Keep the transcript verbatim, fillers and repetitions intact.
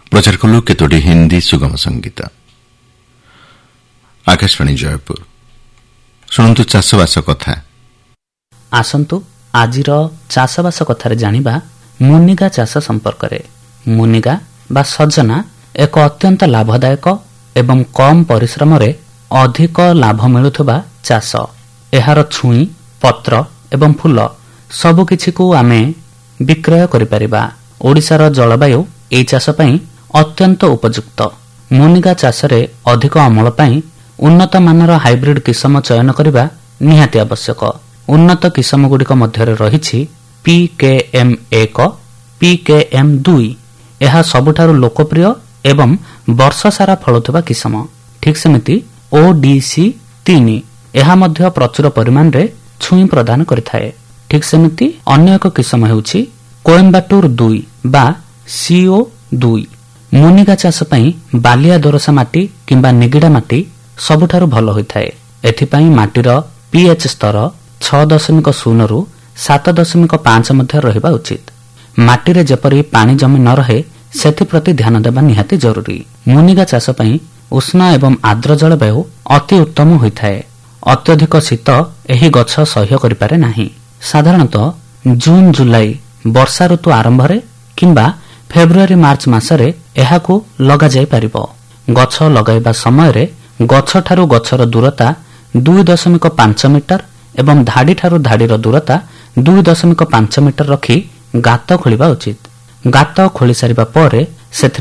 प्रचार कलु केतोटी हिंदी सुगम संगीत। आकाशवाणी जयपुर शुणु चाषबास कथा। आसंतु आजिर चाषबास कथार जानिबा मुनिगा चाष संपर्क। मुनिगा बा सजना एक अत्यंत लाभदायक एवं कम परिश्रम रे अधिक लाभ मिलुथबा चाष। एहार छुई पत्र एवं फूल सबकिछि को आमे विक्रय करि परिबा। ओडिशार जलवायु एई चाष पई अत्यंत उपयुक्त। मुनिगा चाषरे अधिक अमल पई उन्नत मानर हाइब्रिड किसम चयन करिबा निहाती आवश्यक। उन्नत किसम गुड़िक मध्यरे रहिछि पीकेएम एक, पीकेएम दुई। एहा सबुठारु लोकप्रिय एवं वर्ष सारा फलुथबा किसम। ठीक सेमिति ओडीसी तीन एहा मध्य प्रचुर परिमाण रे छुई प्रदान करिथाए। ठीक सेमिति अन्य एक किसम हेउछि कोयम्बाटूर दुई बा सीओ दुई। मुनिगा चाष पई बालिया दोरसा माटी किंबा निगिडा माटी सबुठारु भल होइथाए। एथिपई माटीर पीएच स्तर छह दशमिक शून्य रु सात दशमिक पांच मध्य रहिबा उचित। माटीरे जेपरि पानी जमी न रहे सेथिप्रति ध्यान देबा निहाती जरूरी। मुनिगा चाष पई उष्ण एवं आर्द्र जलवायु अति उत्तम होइथाए। अत्यधिक शीत एही गछ सह्य करिपारे नाही। साधारणतः जून जुलाई वर्षा ऋतु आरंभ रे किंबा फेब्रुआरी मार्च मासरे एहाकू लगा जाई परिबो। गछ लगाइबा समय रे गछ ठारू गछर दूरता दुई दशमिक पांच मीटर एवं धाड़ी ठारू धाड़ीर दूरता दुई दशमिक पांच मीटर रखी गात खोलिबा उचित। गात खोली सारिबा परे